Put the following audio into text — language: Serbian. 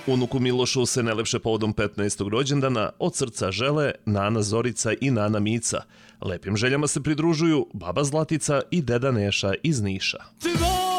Unuku Milošu se najlepše povodom 15. rođendana od srca žele Nana Zorica i Nana Mica. Lepim željama se pridružuju baba Zlatica i deda Neša iz Niša.